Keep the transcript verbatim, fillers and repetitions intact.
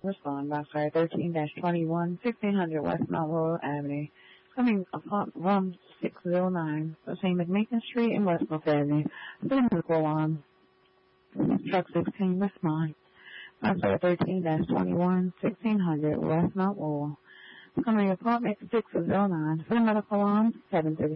Respond by fire thirteen twenty-one, sixteen hundred West Mount Laurel Avenue. Coming upon one six zero nine, between McMeekin Street and West North Avenue. Then the alarm. Truck sixteen, respond. By fire thirteen twenty-one, sixteen hundred West Mount Laurel. Coming apartment six zero nine, for the medical alarm, seven thirty.